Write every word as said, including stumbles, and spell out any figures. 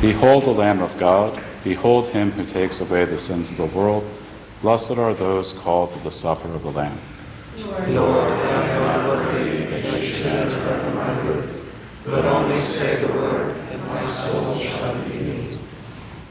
Behold the Lamb of God. Behold him who takes away the sins of the world. Blessed are those called to the supper of the Lamb. Lord, I am not worthy that you should enter under my roof, but only say the word,